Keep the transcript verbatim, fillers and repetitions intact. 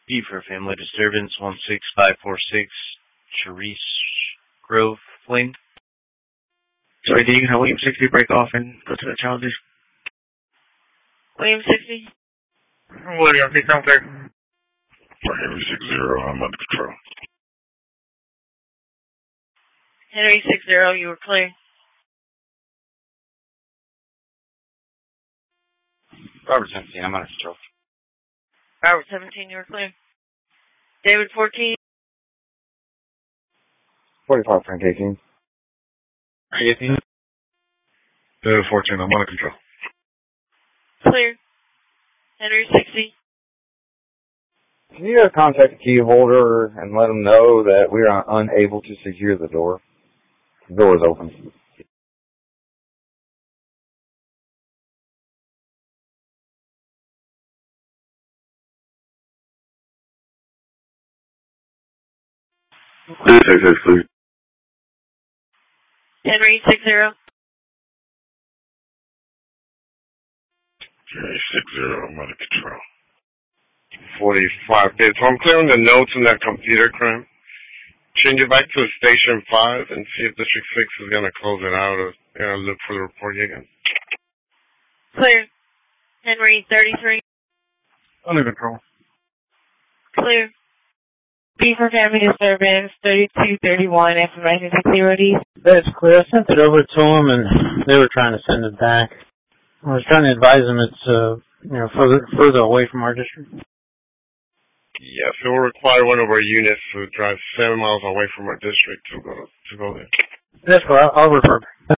B for family disturbance, one six five four six, Charisse Grove Lane. Sorry, do you have William sixty break off and go to the challenges? William sixty. William, please come clear. Henry six zero, I'm under control. Henry six zero, you were clear. Robert seventeen, I'm under control. Robert seventeen, you were clear. David fourteen. forty-five, Frank eighteen. eighteen. David fourteen, I'm under control. Clear. Henry sixty. Can you guys contact the key holder and let them know that we are unable to secure the door? The door is open. Clear, six six, clear. Henry six zero. Henry six zero, I'm under control. forty-five, okay, so I'm clearing the notes in that computer crime. Change it back to station five and see if District six is going to close it out or you know, look for the report again. Clear. Henry thirty-three. Under control. Clear. B for family disturbance, thirty-two thirty-one, information security. That's clear. I sent it over to them, and they were trying to send it back. I was trying to advise them it's uh, you know further further away from our district. Yes, it will require one of our units to drive seven miles away from our district to go to go there. That's cool. I'll, I'll refer back.